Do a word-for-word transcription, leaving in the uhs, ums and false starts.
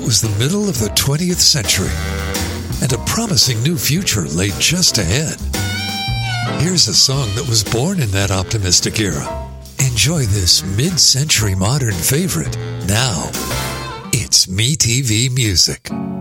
was the middle of the twentieth century, and a promising new future lay just ahead. Here's a song that was born in that optimistic era. Enjoy this mid-century modern favorite now. It's MeTV Music.